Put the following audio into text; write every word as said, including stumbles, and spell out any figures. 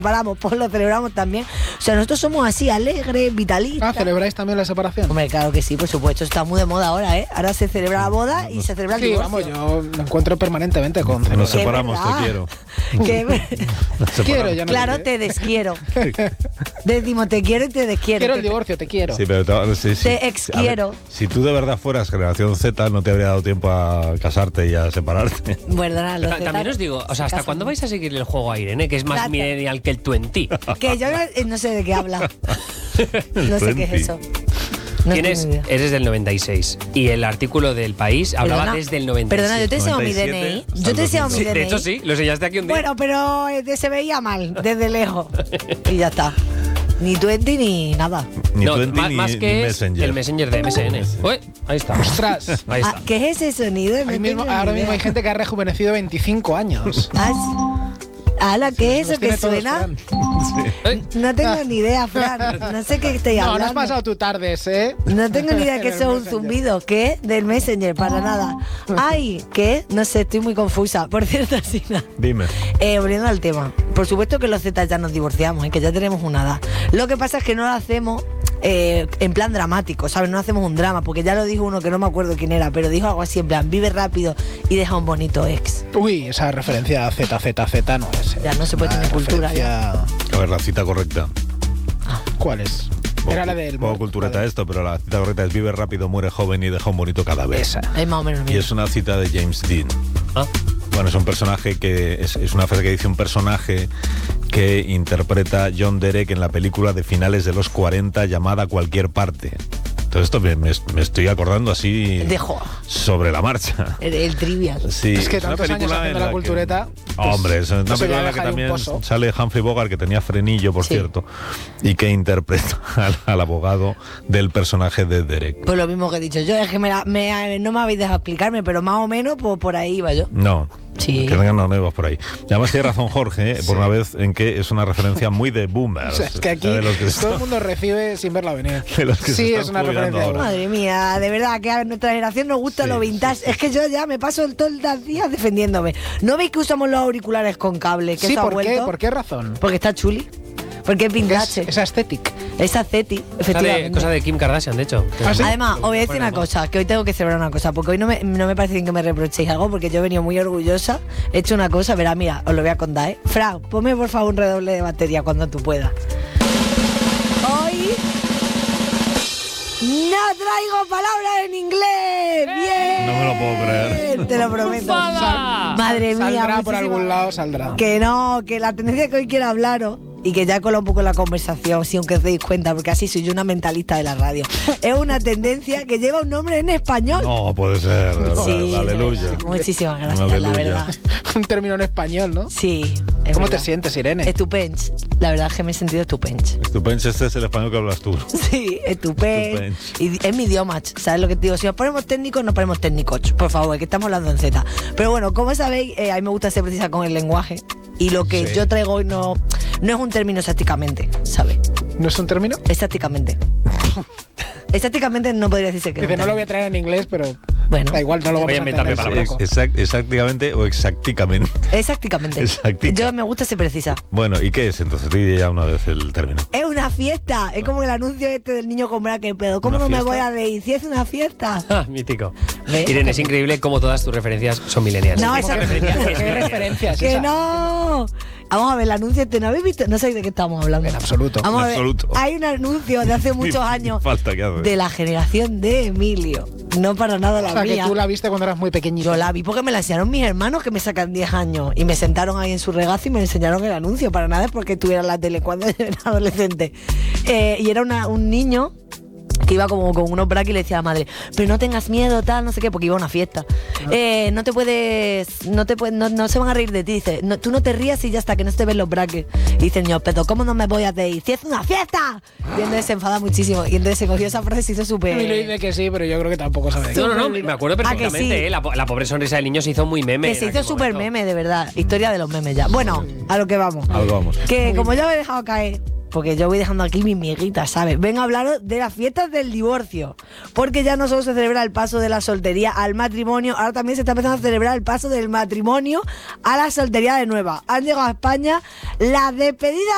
separamos, pues lo celebramos también. O sea, nosotros somos así, alegres, vitalistas. Ah, ¿celebráis también la separación? Hombre, claro que sí, por supuesto. Está muy de moda ahora, ¿eh? Ahora se celebra la boda y se celebra el Sí, divorcio. vamos, yo me encuentro permanentemente con Nos celebrar. separamos, verdad. te quiero. Que- Nos separamos. Quiero, ya no claro, te te desquiero. Decimos te quiero y te desquiero. Quiero el Te- divorcio, te quiero. Sí, pero te, sí, sí. Te exquiero. A ver, si tú de verdad fueras generación Z, no te habría dado tiempo a casarte y a separarte. Verdad, los Ta- Z También os digo, o sea, ¿hasta casan. cuándo vais a seguir el juego a Irene, que es más Exacto. millennial que el veinte? Que yo no, eh, no sé de qué habla. No sé qué es eso. No Tienes, tengo ni idea. eres del noventa y seis y el artículo del País hablaba Perdona, desde el noventa y siete. Perdona, yo te enseño mi noventa y D N I. siete Yo te enseño mi Sí, D N I. de hecho sí, lo enseñaste aquí un día. Bueno, pero eh, se veía mal, desde lejos. Y ya está. Ni veinte ni nada. Ni no, Twenty más, ni, más ni que es Messenger. el Messenger de M S N. Uy, ahí está. Ostras. Ahí está. Ah, ¿qué es ese sonido? No Ahí mismo- tengo ni ahora idea. mismo hay gente que ha rejuvenecido veinticinco años. Ah, sí. Ala, ¿qué es Los eso que tiene todos, suena? Fran. Eh, No tengo ni idea, Fran. No sé qué estoy No, hablando. no has pasado tu tardes, ¿eh? No tengo ni idea que En el eso es un Messenger. zumbido. ¿Qué? Del Messenger, para nada. Ay, ¿qué? No sé, estoy muy confusa. Por cierto, así nada. Dime. Eh, volviendo al tema. Por supuesto que los Z ya nos divorciamos, ¿eh? Que ya tenemos una edad. Lo que pasa es que no lo hacemos eh, en plan dramático, ¿sabes? No hacemos un drama, porque ya lo dijo uno que no me acuerdo quién era, pero dijo algo así en plan, vive rápido y deja un bonito ex. Uy, esa referencia a Z, Z, Z no es. ¿eh? Ya no se puede Una tener cultura, referencia- A ver, la cita correcta. ¿Cuál es? Era la del... Poco cultureta esto, pero la cita correcta es vive rápido, muere joven y deja un bonito cadáver. Esa. Es más o menos Y mío. es una cita de James Dean. ah, Bueno, es un personaje que es, es una frase que dice un personaje que interpreta John Derek en la película de finales de los cuarenta llamada Cualquier parte. Entonces esto me, me- me estoy acordando así Dejo. sobre la marcha. El, el trivial. Sí, Es que una tantos años película haciendo en la que- cultureta, pues, Hombre, es una eso ya película en la deja que ahí un también pozo. sale Humphrey Bogart, que tenía frenillo, por Sí. cierto, y que interpreta al, al abogado del personaje de Derek. Pues lo mismo que he dicho yo, es que me la- me- no me habéis dejado explicarme, pero más o menos pues, por ahí iba yo. No. Sí. Que tengan nuevos por ahí. Y además tiene razón Jorge, ¿eh? por una vez en que es una referencia muy de boomers. O sea, es que aquí O sea, de los que todo están- el mundo recibe sin verla venir. De los que se sí, están es una jubilando referencia. ahora. Madre mía, de verdad que a nuestra generación nos gusta Sí, lo vintage. sí, sí. Es que yo ya me paso todo el día defendiéndome. ¿No veis que usamos los auriculares con cable? Que Sí, eso ha ¿por qué? vuelto? ¿Por qué razón? Porque está chuli. Porque es Es, vintage. esa estética. Es aesthetic, cosa, efectivamente. de, cosa de Kim Kardashian, de hecho. ¿Ah, sí? Además, os voy a decir Bueno, una cosa, que hoy tengo que celebrar una cosa, porque hoy no me, no me parece bien que me reprochéis algo, porque yo he venido muy orgullosa, he hecho una cosa, verá, mira, os lo voy a contar, ¿eh? Fra, ponme por favor un redoble de batería cuando tú puedas. Hoy no traigo palabras en inglés. ¡Bien! No me lo puedo creer. Te lo prometo. ¡Ufada! Madre mía. Saldrá por muchísimas algún lado, gracias. saldrá. Que no, que la tendencia que hoy quiero hablaros y que ya cola un poco la conversación, si aunque os deis cuenta, porque así soy yo una mentalista de la radio, es una tendencia que lleva un nombre en español. No, puede ser. de verdad. Sí, Aleluya. muchísimas gracias, la Aleluya. verdad. Un término en español, ¿no? Sí. es ¿Cómo te verdad. sientes, Irene? Estupends. La verdad es que me he sentido estupends. Estupendo, este es el español que hablas tú. Sí, estupendo. Y es mi idioma, ¿sabes lo que te digo? Si nos ponemos técnicos, nos ponemos técnicos. Por favor, que estamos hablando en Z. Pero bueno, como sabéis, eh, a mí me gusta ser precisa con el lenguaje. Y lo que Sí. yo traigo hoy no, no es un término exactamente, ¿sabes? ¿No es un término? Exactamente. Exactamente no podría decirse que Dice, no lo voy término. a traer en inglés, pero Bueno. da igual, no lo Voy vamos a a inventarme entender palabras. tampoco. Exact- exactamente o exactamente. Exactamente. Exactica. Yo me gusta ser precisa. Bueno, ¿y qué es entonces? Di ya una vez el término. Es una fiesta. Es como el anuncio este del niño con braque. Pero ¿cómo ¿Una no me fiesta? voy a reír si es una fiesta? Ah, mítico. ¿Ves? Irene, es increíble cómo todas tus referencias son millennials. No, ¿Qué esa- referencia es ¿Qué millennial? referencias ¡Que esa? no! Vamos a ver, el anuncio este, ¿no habéis visto? No sabéis de qué estamos hablando. En absoluto. Vamos En a ver, absoluto. hay un anuncio de hace muchos años Falta que hace. de la generación de Emilio. No para nada la O sea, que mía. tú la viste cuando eras muy pequeñito. Yo la vi porque me la enseñaron mis hermanos que me sacan diez años y me sentaron ahí en su regazo y me enseñaron el anuncio. Para nada es porque tuviera la tele cuando yo era adolescente. Eh, y era una- un niño que iba como con unos braques y le decía a la madre, pero no tengas miedo, tal, no sé qué, porque iba a una fiesta. Eh, no te puedes, no te puedes, no, no se van a reír de ti. Dice, no, tú no te rías y ya hasta que no se te ven los braques. Y dice el niño, pero ¿cómo no me voy a reír? ¡Si es una fiesta! Y entonces se enfada muchísimo. Y entonces se cogió esa frase y se hizo súper... Y le dice que sí, pero yo creo que tampoco sabe de qué. No, no, no, me acuerdo Ah, que perfectamente. sí. eh, la, po- la pobre sonrisa del niño se hizo muy meme. Que se en hizo aquel súper momento. meme, de verdad. Historia de los memes ya. Bueno, a lo que vamos. Algo vamos. Que como ya me he dejado caer, porque yo voy dejando aquí mis miguitas, ¿sabes? Vengo a hablaros de las fiestas del divorcio. Porque ya no solo se celebra el paso de la soltería al matrimonio, ahora también se está empezando a celebrar el paso del matrimonio a la soltería de nueva. Han llegado a España las despedidas